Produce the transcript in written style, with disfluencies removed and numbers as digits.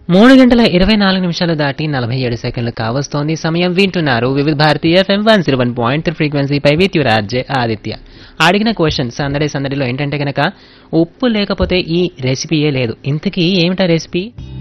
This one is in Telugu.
3 గంటల 24 నిమిషాలు దాటి 47 సెకండ్లు కావస్తోంది సమయం. వింటున్నారు వివిధ భారతీయ FM 101.3 ఫ్రీక్వెన్సీపై with your RJ Aditya. అడిగిన క్వశ్చన్ సందడిలో ఏంటంటే గనక ఉప్పు లేకపోతే ఈ రెసిపీయే లేదు. ఇంతకీ ఏమిటా రెసిపీ?